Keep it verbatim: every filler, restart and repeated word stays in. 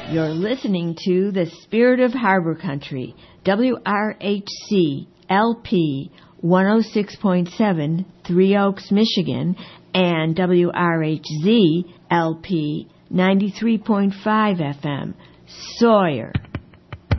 You're listening to The Spirit of Harbor Country, W R H C L P one oh six point seven, Three Oaks, Michigan, and W R H Z L P ninety-three point five F M, Sawyer.